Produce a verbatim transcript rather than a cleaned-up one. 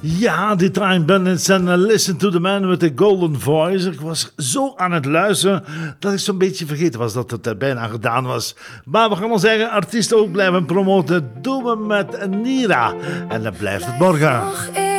Ja, die Time Bandits en uh, Listen to the Man with the Golden Voice. Ik was zo aan het luisteren dat ik zo'n beetje vergeten was dat het uh, bijna gedaan was. Maar we gaan ons eigen artiest ook blijven promoten. Doen we met Nira. En dan blijft het morgen.